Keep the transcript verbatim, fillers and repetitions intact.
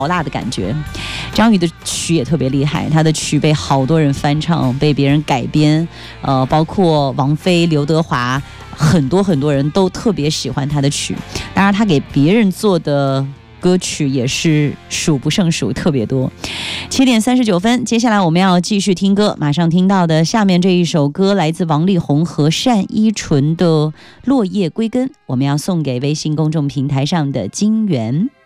好辣的感觉。张宇的曲也特别厉害，他的曲被好多人翻唱，被别人改编，呃，包括王菲、刘德华，很多很多人都特别喜欢他的曲。当然，他给别人做的歌曲也是数不胜数，特别多。七点三十九分，接下来我们要继续听歌，马上听到的下面这一首歌来自王力宏和单依纯的《落叶归根》，我们要送给微信公众平台上的金源。